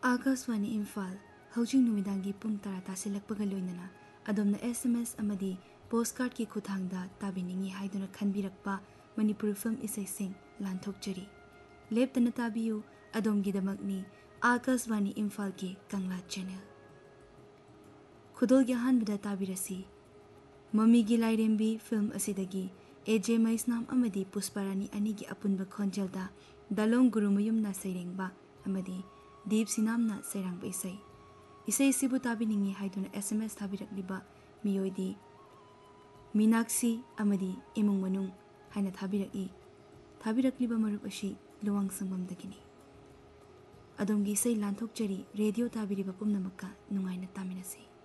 आकाशवाणी इम्फाल हौजिंग नुमिदांगी पुंग तरा तासिलकपगा लोइनना अदोमना SMS अमदी postcard की खुथांगदा ताबिनिंगी हाइदुना खनबिरकपा Manipuri film इसेसिंग लांथोकचरी लेप्तना ताबियु अदोमगिदमकनी Akashvani Imphal के कंगला channel खुदोलगी अहानबदा ताबिरसी मम्मीगी लाइरेंबी film असिदगी AJ Maisnam अमदी Pushparani अनिगी अपुनबा खोंजलदा दलोंग गुरुमयुमना सैरेंगबा अमदी दीप सिनामना सैरांग इसै सिबु ताबिनिंगी हाइदुना SMS थाबिरकलिबा मियोइदी मीनाक्षी अमदी इमुंग मनुंग हाइना थाबिरकलिबा मरुप अशी लुवांग संगमदगिनी अदोमगी इसै लांथोकचरी रेडियो ताबिरिबा पुमनमक्का नुंगाइना तामिनसी।